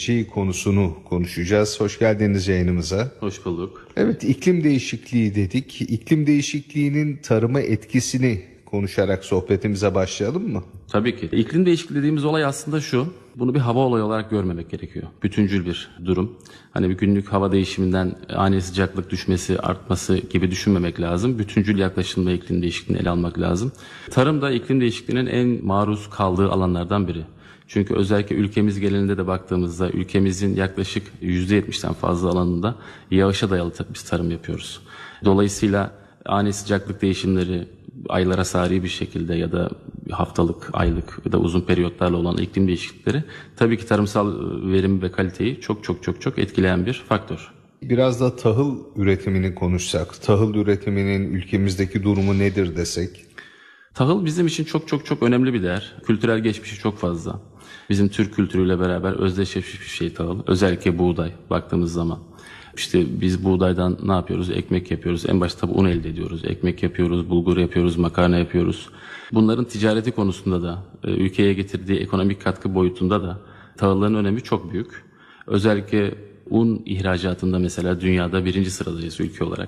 geleceği konusunu konuşacağız. Hoş geldiniz yayınımıza. Hoş bulduk. Evet, iklim değişikliği dedik. İklim değişikliğinin tarıma etkisini konuşarak sohbetimize başlayalım mı? Tabii ki. İklim değişikliği dediğimiz olay aslında şu. Bunu bir hava olayı olarak görmemek gerekiyor. Bütüncül bir durum. Hani bir günlük hava değişiminden ani sıcaklık düşmesi, artması gibi düşünmemek lazım. Bütüncül yaklaşımla iklim değişikliğini ele almak lazım. Tarım da iklim değişikliğinin en maruz kaldığı alanlardan biri. Çünkü özellikle ülkemiz genelinde de baktığımızda ülkemizin yaklaşık %70'den fazla alanında yağışa dayalı biz tarım yapıyoruz. Dolayısıyla ani sıcaklık değişimleri aylara sari bir şekilde ya da haftalık, aylık ya da uzun periyotlarla olan iklim değişiklikleri tabii ki tarımsal verimi ve kaliteyi çok etkileyen bir faktör. Biraz da tahıl üretimini konuşsak, tahıl üretiminin ülkemizdeki durumu nedir desek? Tahıl bizim için çok önemli bir değer. Kültürel geçmişi çok fazla. Bizim Türk kültürüyle beraber özdeşleşmiş bir şey tahıl. Özellikle buğday baktığımız zaman. İşte biz buğdaydan ne yapıyoruz? Ekmek yapıyoruz. En başta tabii un elde ediyoruz. Ekmek yapıyoruz, bulgur yapıyoruz, makarna yapıyoruz. Bunların ticareti konusunda da, ülkeye getirdiği ekonomik katkı boyutunda da tahılların önemi çok büyük. Özellikle un ihracatında mesela dünyada 1. sıradayız ülke olarak.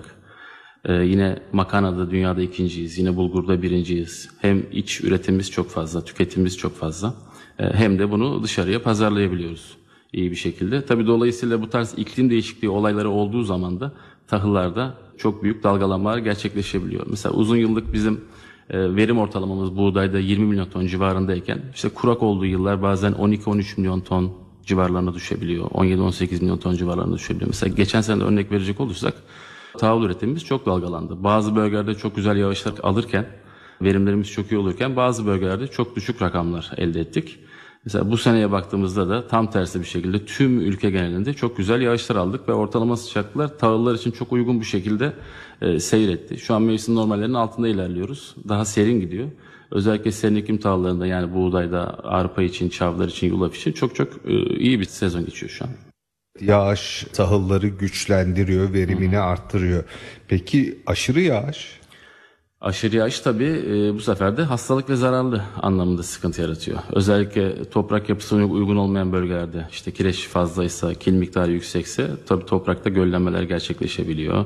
Yine makarnada dünyada 2.'yiz. Yine bulgurda 1.'yiz. Hem iç üretimimiz çok fazla, tüketimimiz çok fazla. Hem de bunu dışarıya pazarlayabiliyoruz iyi bir şekilde. Tabii dolayısıyla bu tarz iklim değişikliği olayları olduğu zaman da tahıllarda çok büyük dalgalanmalar gerçekleşebiliyor. Mesela uzun yıllık bizim verim ortalamamız buğdayda 20 milyon ton civarındayken işte kurak olduğu yıllar bazen 12-13 milyon ton civarlarına düşebiliyor. 17-18 milyon ton civarlarına düşebiliyor. Mesela geçen sene örnek verecek olursak tahıl üretimimiz çok dalgalandı. Bazı bölgelerde çok güzel yağışlar alırken, verimlerimiz çok iyi olurken bazı bölgelerde çok düşük rakamlar elde ettik. Mesela bu seneye baktığımızda da tam tersi bir şekilde tüm ülke genelinde çok güzel yağışlar aldık ve ortalama sıcaklıklar tahıllar için çok uygun bir şekilde seyretti. Şu an mevsim normallerinin altında ilerliyoruz. Daha serin gidiyor. Özellikle serin iklim tahıllarında yani buğdayda, arpa için, çavdar için, yulaf için çok iyi bir sezon geçiyor şu an. Yağış tahılları güçlendiriyor, verimini arttırıyor. Peki aşırı yağış? Aşırı yağış tabii bu sefer de hastalık ve zararlı anlamında sıkıntı yaratıyor. Özellikle toprak yapısına uygun olmayan bölgelerde işte kireç fazlaysa, kil miktarı yüksekse tabii toprakta göllenmeler gerçekleşebiliyor.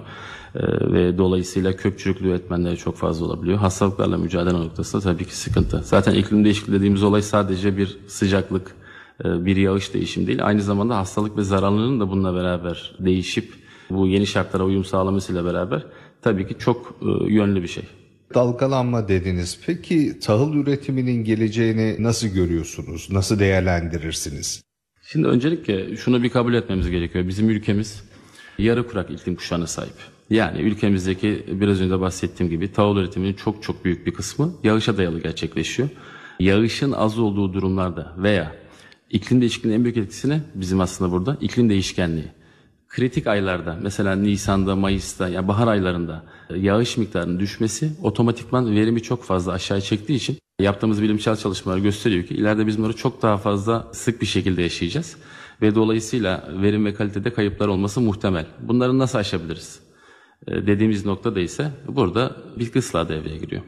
Ve dolayısıyla kökçülük üretmenleri çok fazla olabiliyor. Hastalıklarla mücadele noktasında tabii ki sıkıntı. Zaten iklim değişikliği dediğimiz olay sadece bir sıcaklık, bir yağış değişimi değil. Aynı zamanda hastalık ve zararlının da bununla beraber değişip bu yeni şartlara uyum sağlamasıyla beraber tabii ki çok yönlü bir şey. Dalgalanma dediniz. Peki tahıl üretiminin geleceğini nasıl görüyorsunuz? Nasıl değerlendirirsiniz? Şimdi öncelikle şunu bir kabul etmemiz gerekiyor. Bizim ülkemiz yarı kurak iklim kuşağına sahip. Yani ülkemizdeki biraz önce bahsettiğim gibi tahıl üretiminin çok büyük bir kısmı yağışa dayalı gerçekleşiyor. Yağışın az olduğu durumlarda veya iklim değişikliğinin en büyük etkisini bizim aslında burada iklim değişkenliği. Kritik aylarda mesela Nisan'da, Mayıs'ta ya bahar aylarında yağış miktarının düşmesi otomatikman verimi çok fazla aşağı çektiği için yaptığımız bilimsel çalışmalar gösteriyor ki ileride biz bunları çok daha fazla sık bir şekilde yaşayacağız. Ve dolayısıyla verim ve kalitede kayıplar olması muhtemel. Bunları nasıl aşabiliriz? Dediğimiz noktada ise burada bitki ıslahı devreye giriyor.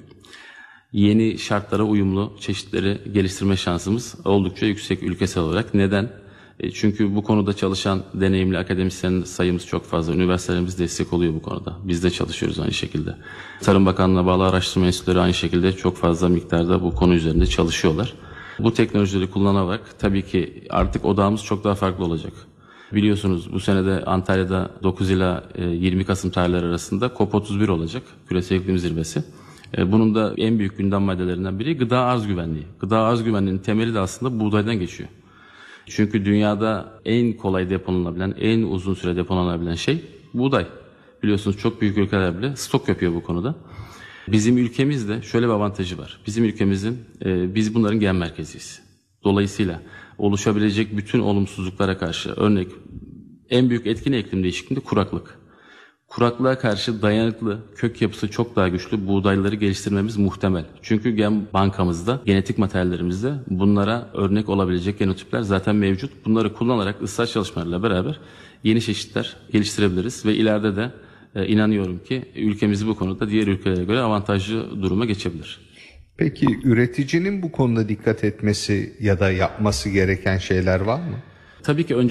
Yeni şartlara uyumlu çeşitleri geliştirme şansımız oldukça yüksek ülkesel olarak. Neden? Çünkü bu konuda çalışan deneyimli akademisyen sayımız çok fazla. Üniversitelerimiz destek oluyor bu konuda. Biz de çalışıyoruz aynı şekilde. Tarım Bakanlığı'na bağlı araştırma enstitüleri aynı şekilde çok fazla miktarda bu konu üzerinde çalışıyorlar. Bu teknolojileri kullanarak tabii ki artık odağımız çok daha farklı olacak. Biliyorsunuz bu senede Antalya'da 9 ila 20 Kasım tarihleri arasında COP31 olacak. Küresel İklim Zirvesi. Bunun da en büyük gündem maddelerinden biri gıda arz güvenliği. Gıda arz güvenliğinin temeli de aslında buğdaydan geçiyor. Çünkü dünyada en kolay depolanabilen, en uzun süre depolanabilen şey buğday. Biliyorsunuz çok büyük ülkeler bile stok yapıyor bu konuda. Bizim ülkemizde şöyle bir avantajı var. Bizim ülkemizin, biz bunların gen merkeziyiz. Dolayısıyla oluşabilecek bütün olumsuzluklara karşı, örnek en büyük etkin iklim değişikliğinde kuraklık. Kuraklığa karşı dayanıklı, kök yapısı çok daha güçlü buğdayları geliştirmemiz muhtemel. Çünkü gen bankamızda, genetik materyallerimizde bunlara örnek olabilecek genotipler zaten mevcut. Bunları kullanarak ıslah çalışmalarıyla beraber yeni çeşitler geliştirebiliriz ve ileride de inanıyorum ki ülkemiz bu konuda diğer ülkelere göre avantajlı duruma geçebilir. Peki üreticinin bu konuda dikkat etmesi ya da yapması gereken şeyler var mı? Tabii ki önce